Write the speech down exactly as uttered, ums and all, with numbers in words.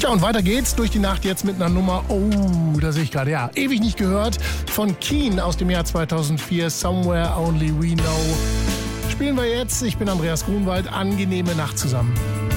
Ja, und weiter geht's durch die Nacht jetzt mit einer Nummer, oh, da sehe ich gerade, ja, ewig nicht gehört, von Keen aus dem Jahr zweitausendvier, Somewhere Only We Know. Spielen wir jetzt, ich bin Andreas Grunwald, angenehme Nacht zusammen.